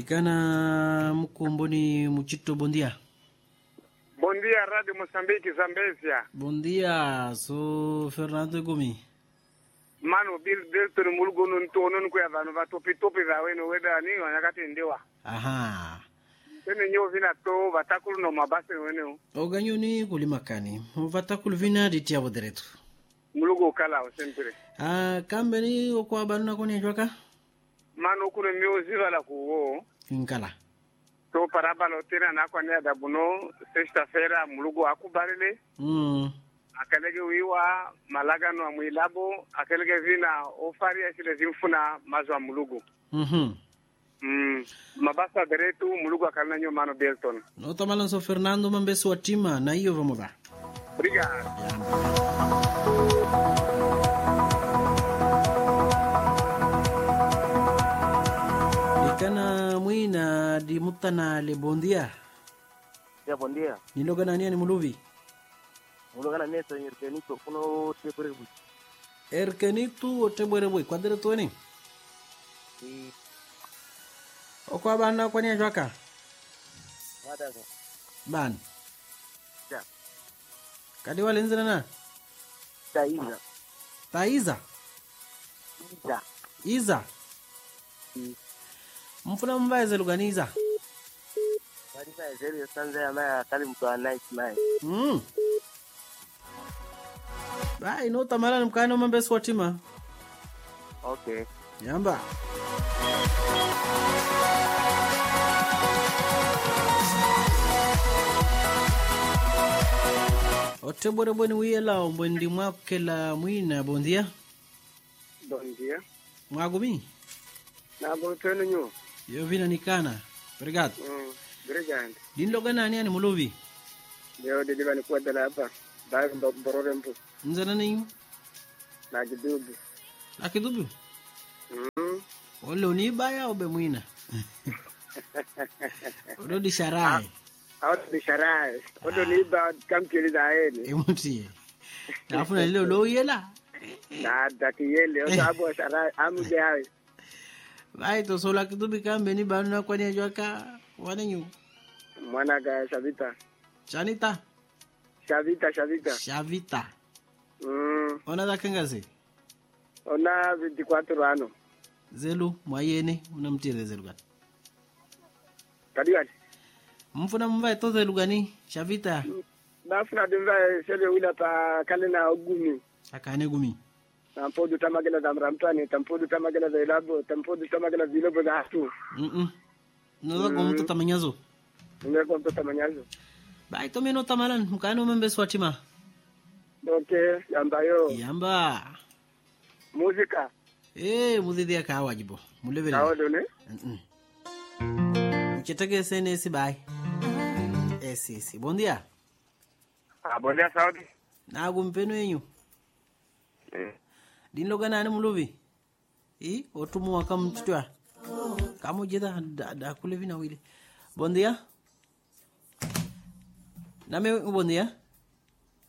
Ikana mkumboni muchito bondia. Bondia Radio Moçambique Zambésia. Bondia, so Fernando Gomi. Mano bil to mulgo nun to non ko yava no va topi va weno weda ni wanyakati ndewa. Aha. Tene nyo vina to vatakulu no mabase weno. Oganyoni kulimakani. Vatakulu vina ditia boderetu. Mulgo kala o sempre. Kambeni okwa banuna koni jwaka? Mano kuno miuziva la kuwo. Inkala. To parabalo tena na kwa nia dabuno sexta-feira mulugo akubarile. Akalege wiwa malagano amwilabo akalege vina ofari asile zimfuna mazwa mulugo. Mabasa deretu mulugo akalina nyo mano Belton. No tamalan so Fernando mambesu watima na iyo vamos ba. Obrigado. Ikana mwina di mutana le bondia. Ya bondia. Niloga nani ni muluvi? Mulogana neto Erkenito kuno tebrebu. Erkenito o tebrebu kwadere tueni? Okwa bana kwa ni jwaka? Wadaga. Ban. Ja. Kadi wale nzina na? Taiza. Taiza? Iza. Iza? Mfuna mbaeze luganiza? Wadika ezeli sanza ya maya kali mtu wa night night. Bai no tamala mkano mambesu watima. Okay. Yamba. Otebore bweni wiyela ombendi mwakela mwina bondia. Bondia. Mwagumi? Na boteno nyo. Yo vina nikana. Obrigado. Obrigado. Dinloga nani ani muluvi? Leo diliva ni kwa dala hapa. Dai borore mpu. Nzana ninyu? Na kidubu. Na kidubu? Ole unibaya obe mwina. Odo di sharai. Odo di sharai. Odo niba kamkiliza ene. Emuti. Afuna leo lo yela. Na dakiyele odo abo sharai amuje hawe. Bai to sola kidubi kambe ni banuna kwa ni jwaka wanenyu. Mwana ga Shavita. Chanita? Shavita. Ona da kangazi? Ona 24 ano. Zelu mwayene unamtire zelu gani? Kadiwani? Mfuna mvae to zelu gani? Shavita? Nafuna dimvae sele wila pa kalina ogumi. Akane gumi. Tampodu tamagela za mramtani, tampodu tamagela za ilabo, tampodu tamagela zilobo za hatu. Noza kumto tamanyazo. Niko mto tamanyazo. Bai to meno tamalan mkano membesu watima. Okay, yamba yo. Yamba. Muzika. Muzidi ya kawajibo. Mulevele. Kawodo ne? Mchetege senesi bai. Sisi. Bondia. Bondia Saudi. Nagu mpeno yenyu. Dinloga nani muluvi? Otumu wakamtutwa. Kamu jeda da kulevina wili. Bondia? Name bondia?